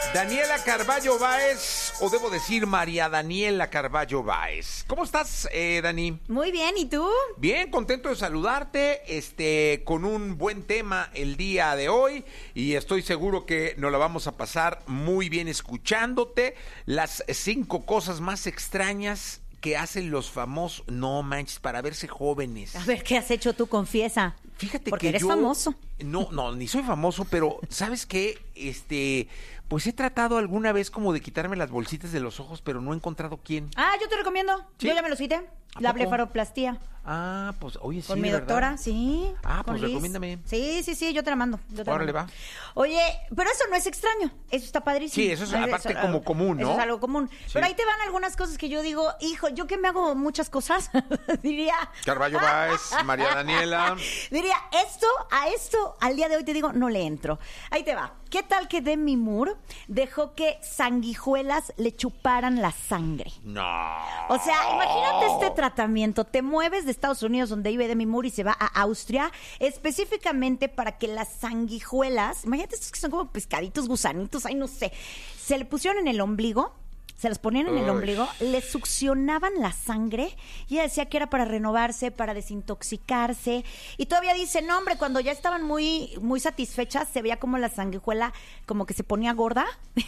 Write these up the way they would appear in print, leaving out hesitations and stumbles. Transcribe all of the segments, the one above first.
Daniela Carballo Báez, o debo decir María Daniela Carballo Báez. ¿Cómo estás, Dani? Muy bien, ¿y tú? Bien, contento de saludarte, con un buen tema el día de hoy, y estoy seguro que nos la vamos a pasar muy bien escuchándote. Las 5 cosas más extrañas que hacen los famosos, no manches, para verse jóvenes. A ver, ¿qué has hecho tú? Confiesa. Fíjate porque que eres yo... famoso. No, ni soy famoso, pero ¿sabes qué? Pues he tratado alguna vez como de quitarme las bolsitas de los ojos, pero no he encontrado quién. Ah, yo te recomiendo. ¿Sí? Yo ya me los quité. La blefaroplastia. Ah, pues, oye, sí, Con mi ¿verdad? doctora, sí. Ah, con pues Liz. recomiéndame. Sí, yo te la mando. Órale, va. Oye, pero eso no es extraño. Eso está padrísimo. Sí, eso es aparte como común, ¿no? Eso es algo común. Sí. Pero ahí te van algunas cosas que yo digo, hijo, yo que me hago muchas cosas, diría... Carballo Báez, María Daniela. Diría, al día de hoy te digo, no le entro. Ahí te va. ¿Qué tal que Demi Moore dejó que sanguijuelas le chuparan la sangre? No. O sea, imagínate este tratamiento. Te mueves de Estados Unidos, donde vive Demi Moore, y se va a Austria, específicamente para que las sanguijuelas, imagínate estos que son como pescaditos, gusanitos, ay, no sé, se le pusieron en el ombligo. Se las ponían en el ombligo, le succionaban la sangre y ella decía que era para renovarse, para desintoxicarse. Y todavía dice, no, hombre, cuando ya estaban muy, muy satisfechas, se veía como la sanguijuela como que se ponía gorda.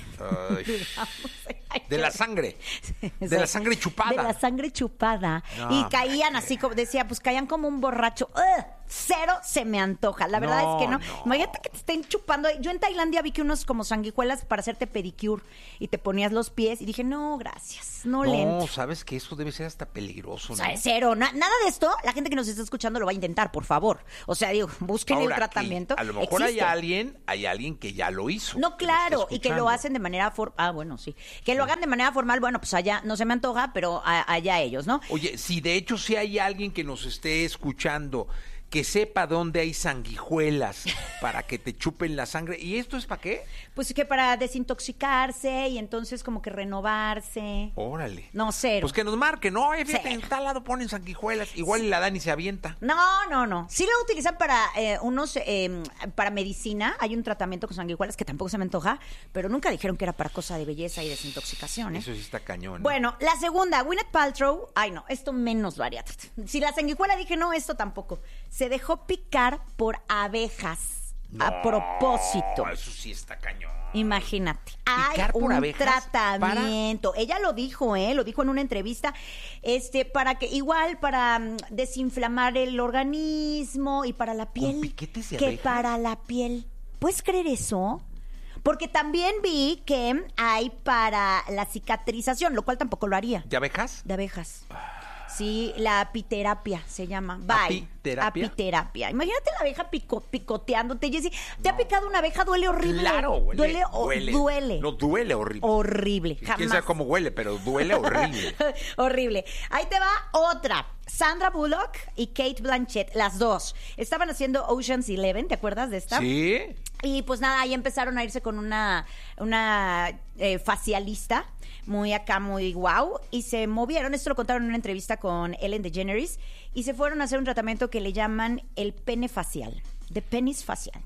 De la sangre. De la sangre chupada. De la sangre chupada. No, y caían así, como decía, pues caían como un borracho. ¡Ugh! Cero se me antoja. La verdad es que no. Imagínate que te estén chupando. Yo en Tailandia vi que unos como sanguijuelas para hacerte pedicure y te ponías los pies y dije, no, gracias, no le entro. No, sabes que eso debe ser hasta peligroso, ¿no? O sea, cero. Nada de esto, la gente que nos está escuchando lo va a intentar, por favor. O sea, digo, busquen Ahora, el tratamiento. A lo mejor existe. hay alguien que ya lo hizo. No, claro, y que lo hacen de manera bueno, sí. Que lo hagan de manera formal, bueno, pues allá no se me antoja, pero allá ellos, ¿no? Oye, si de hecho sí hay alguien que nos esté escuchando que sepa dónde hay sanguijuelas para que te chupen la sangre. ¿Y esto es para qué? Pues que para desintoxicarse y entonces como que renovarse. Órale. No, cero. Pues que nos marquen, ¿no? Fíjate, en Cero. tal lado ponen sanguijuelas. Igual y la Dani se avienta. No. Sí lo utilizan para para medicina. Hay un tratamiento con sanguijuelas que tampoco se me antoja, pero nunca dijeron que era para cosa de belleza y desintoxicación, ¿eh? Eso sí está cañón, ¿no? Bueno, la segunda, Gwyneth Paltrow. Ay, no, esto menos lo haría. Si la sanguijuela dije no, esto tampoco. Se dejó picar por abejas a propósito. Eso sí está cañón. Imagínate. ¿Picar Hay por un abejas tratamiento. Ella lo dijo, lo dijo en una entrevista, para desinflamar el organismo y para la piel. ¿Con piquetes de que abejas? para la piel. ¿Puedes creer eso? Porque también vi que hay para la cicatrización, lo cual tampoco lo haría. ¿De abejas? De abejas. Sí, la apiterapia se llama. Bye. ¿Apiterapia? Apiterapia. Imagínate la abeja picoteándote, Jessy. ¿Te ha picado una abeja? Duele horrible. Claro, huele. Duele. No, duele horrible. Horrible. Quién Jamás. sabe cómo huele, pero duele horrible. Horrible. Ahí te va otra. Sandra Bullock y Kate Blanchett, las dos, estaban haciendo Ocean's 11, ¿te acuerdas de esta? Sí. Y pues nada, ahí empezaron a irse con una facialista, muy acá, muy guau, y se movieron, esto lo contaron en una entrevista con Ellen DeGeneres, y se fueron a hacer un tratamiento que le llaman el pene facial, de penis facial.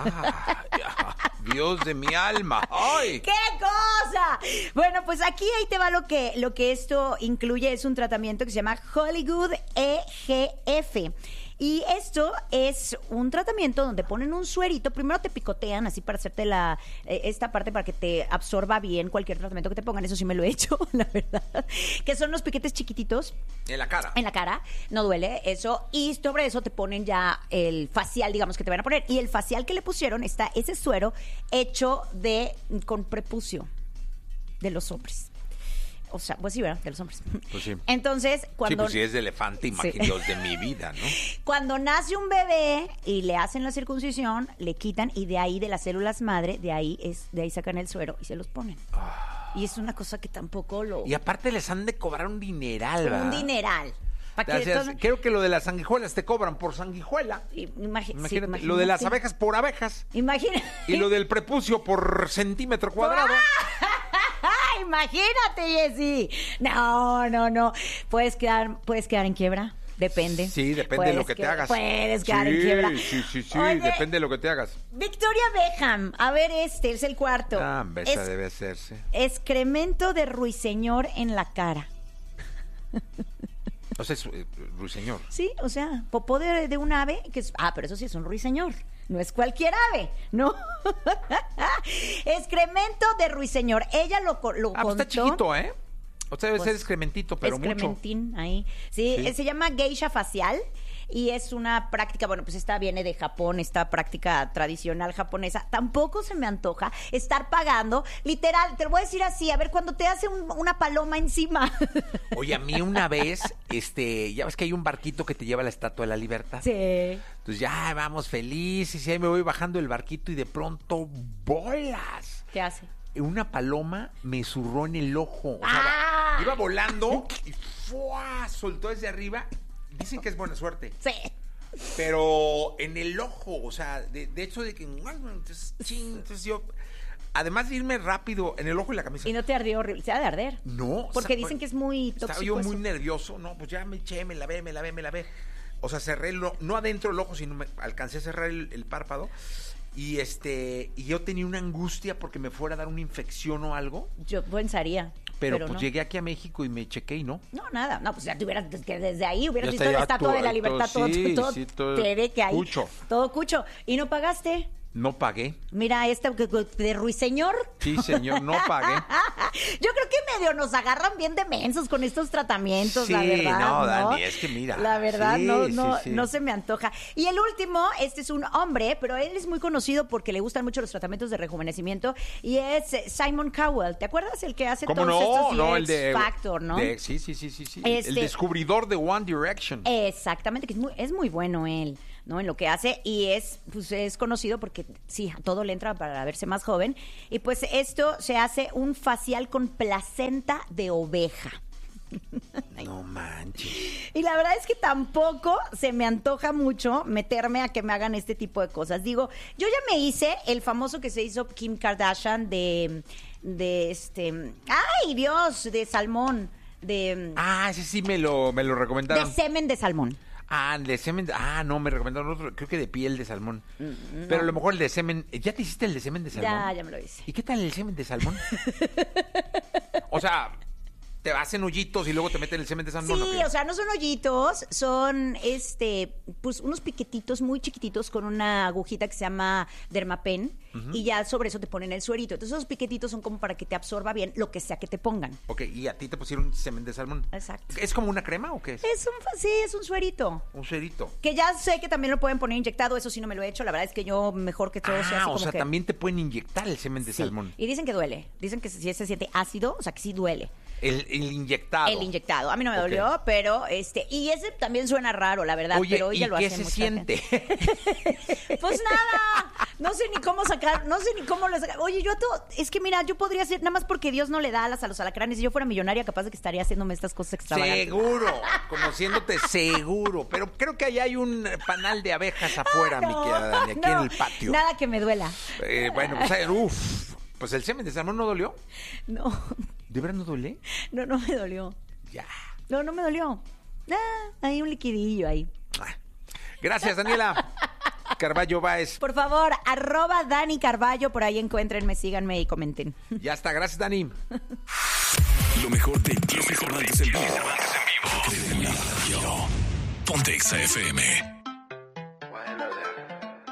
Dios de mi alma. ¡Ay! ¡Qué cosa! Bueno, pues aquí ahí te va lo que esto incluye. Es un tratamiento que se llama Hollywood EGF. Y esto es un tratamiento donde ponen un suerito. Primero te picotean así para hacerte esta parte para que te absorba bien cualquier tratamiento que te pongan. Eso sí me lo he hecho, la verdad. Que son unos piquetes chiquititos. En la cara. En la cara. No duele eso. Y sobre eso te ponen ya el facial, digamos, que te van a poner. Y el facial que le pusieron está ese suero hecho con prepucio de los hombres. O sea, pues sí, ¿verdad? De los hombres. Pues sí. Entonces, cuando... Sí, pues si es de elefante, imaginaos de mi vida, ¿no? Cuando nace un bebé y le hacen la circuncisión, le quitan y de ahí, de las células madre, de ahí sacan el suero y se los ponen. Y es una cosa que tampoco lo... Y aparte les han de cobrar un dineral, ¿verdad? Un dineral. Creo que lo de las sanguijuelas te cobran por sanguijuela. Imagínate. Lo de las abejas por abejas. Imagínate. Y lo del prepucio por centímetro cuadrado. Imagínate, Jessy. No. Puedes quedar en quiebra. Depende. Sí, depende de lo que te hagas. Puedes quedar en quiebra. Sí, Oye, depende de lo que te hagas. Victoria Beckham. A ver, este es el cuarto. Esa debe hacerse. Excremento de ruiseñor en la cara. O sea, es ruiseñor. Sí, o sea, popó de un ave que es... pero eso sí es un ruiseñor. No es cualquier ave, ¿no? Excremento de ruiseñor. Ella lo contó. Pues está chiquito, ¿eh? O sea, debe ser excrementito, pero excrementín, mucho. Ahí. Sí, se llama geisha facial y es una práctica, bueno, pues esta viene de Japón, esta práctica tradicional japonesa. Tampoco se me antoja estar pagando, literal, te lo voy a decir así, a ver, cuando te hace una paloma encima. Oye, a mí una vez, ya ves que hay un barquito que te lleva a la Estatua de la Libertad. Sí. Entonces ya vamos felices y ahí me voy bajando el barquito y de pronto, ¡bolas! ¿Qué hace? Una paloma me zurró en el ojo. O sea, iba volando y ¡fua! Soltó desde arriba. Dicen que es buena suerte. Sí. Pero en el ojo, o sea, de hecho de que... Entonces yo... Además de irme rápido en el ojo y la camisa. ¿Y no te ardió horrible? ¿Se ha de arder? No. Porque dicen que es muy tóxico. Estaba yo muy nervioso. No, pues ya me eché, me lavé. O sea, cerré, no adentro el ojo, sino alcancé a cerrar el párpado. Y yo tenía una angustia porque me fuera a dar una infección o algo. Yo pensaría. Pero pues no. Llegué aquí a México y me chequé y no. No, nada. No, pues ya te hubieras, que desde ahí hubieras Ya visto la está, Estatua de la Libertad, todo que ahí. Cucho. Todo cucho. ¿Y no pagaste? No pagué. Mira, de ruiseñor. Sí, señor, no pagué. Yo creo que medio nos agarran bien de mensos con estos tratamientos, sí, la verdad. No, Dani, es que mira. La verdad, sí. no se me antoja. Y el último, este es un hombre, pero él es muy conocido porque le gustan mucho los tratamientos de rejuvenecimiento y es Simon Cowell. ¿Te acuerdas? El que hace todos estos el de Factor, ¿no? Sí. El descubridor de One Direction. Exactamente, que es muy bueno él, ¿no? En lo que hace y es conocido porque sí, a todo le entra para verse más joven y pues esto se hace un facial con placenta de oveja. No manches. Y la verdad es que tampoco se me antoja mucho meterme a que me hagan este tipo de cosas. Digo, yo ya me hice el famoso que se hizo Kim Kardashian de ¡ay, Dios! De salmón. Ese sí me lo recomendaron. De semen de salmón. De semen. No, me recomendaron otro, creo que de piel de salmón. No. Pero a lo mejor el de semen. ¿Ya te hiciste el de semen de salmón? Ya me lo hice. ¿Y qué tal el semen de salmón? O sea, te hacen hoyitos y luego te meten el semen de salmón. Sí, o sea, no son hoyitos, son pues unos piquetitos muy chiquititos con una agujita que se llama Dermapen y ya sobre eso te ponen el suerito. Entonces esos piquetitos son como para que te absorba bien lo que sea que te pongan. Ok, y a ti te pusieron semen de salmón. Exacto. ¿Es como una crema o qué es? Sí, es un suerito. Un suerito. Que ya sé que también lo pueden poner inyectado, eso sí no me lo he hecho. La verdad es que yo mejor que todo sea así como que... también te pueden inyectar el semen de salmón. Y dicen que duele. Dicen que si se siente ácido, o sea que sí duele. El inyectado. El inyectado. A mí no me dolió, pero y ese también suena raro, la verdad. Oye, pero ella lo hace. ¿y qué se siente? Pues nada, no sé ni cómo sacar, no sé ni cómo lo sacar. Oye, es que mira, yo podría ser, nada más porque Dios no le da alas a los alacranes. Si yo fuera millonaria, capaz de que estaría haciéndome estas cosas extravagantes. Seguro, conociéndote, seguro. Pero creo que ahí hay un panal de abejas afuera, mi querida Dani, aquí en el patio. Nada que me duela. Bueno, pues el semen de salmón no dolió. No. ¿De verdad no duele? No me dolió. Ya. No me dolió. Hay un liquidillo ahí. Gracias, Daniela. Carballo Báez. Por favor, @Dani Carballo, por ahí encuéntrenme, síganme y comenten. Ya está, gracias, Dani. Lo mejor de Jesse Cervantes en vivo. Ponte XFM.